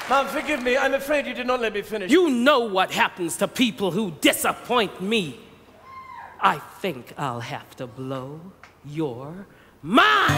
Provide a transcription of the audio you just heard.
Mom, forgive me. I'm afraid you did not let me finish. You know what happens to people who disappoint me. I think I'll have to blow your mind.